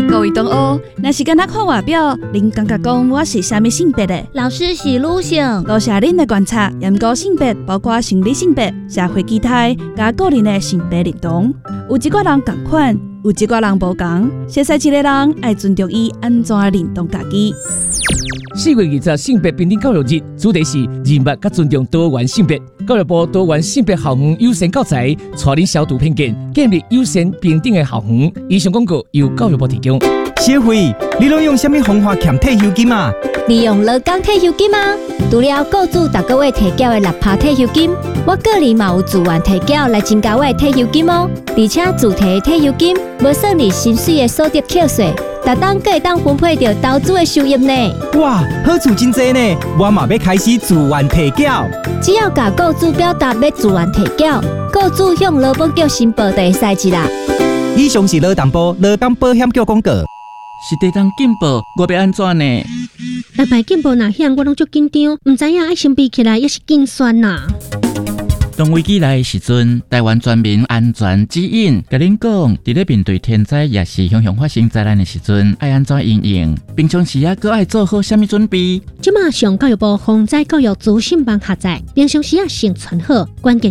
各位同学，若是敢若看外表，恁感觉讲我是啥物性别的？ 老师是女性。 多谢恁的观察，研究性别包括生理性别、社会基态，甲个人的性别认同。有一个人同款，有一个人无同。熟悉一个人，爱尊重伊安怎认同家己。 4月20日性别平等教育日，主题是认识甲尊重多元性别。教育部多元性别校园优先教材，带恁消除偏见，建立优先平等的校园。以上广告由教育部提供。 社会，你拢用什么方法欠退休金啊？ 利用劳工退休金啊！除了雇主逐个月提缴的6%退休金，我个人嘛有自愿提缴来增加我的退休金哦。而且自提的退休金无算你薪水的所得扣税，逐档阁会当分配到投资的收益呢。 哇，好处真多呢！我嘛要开始自愿提缴。 只要甲雇主表达要自愿提缴，雇主向劳保局申报就会使去啦。 以上是劳动部劳工保险局广告。 是地当进步，我要安怎呢？ 台牌进步若响，我拢足紧张，唔知影爱先比起来也是紧酸呐。 当危机来的时阵，台湾全民安全指引，甲恁讲，伫咧面对天灾也是雄雄发生灾难的时阵，爱安怎应应？平常时啊，搁爱做好啥物准备？ 即马上教育部防灾教育资讯网下载，平常时啊先传好，关键